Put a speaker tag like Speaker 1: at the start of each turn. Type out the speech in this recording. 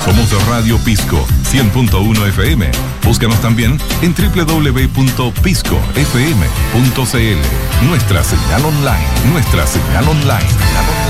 Speaker 1: Somos Radio Pisco 100.1 FM. Búscanos también en www.piscofm.cl. Nuestra señal online.